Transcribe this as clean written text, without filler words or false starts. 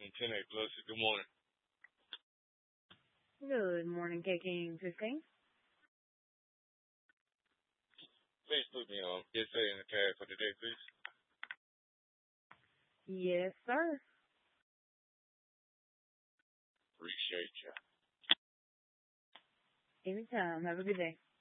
from 10A Plus. Good morning. Good morning, KK 15. Please put me on SA in the card for today, please. Yes, sir. Appreciate you. Anytime. Have a good day.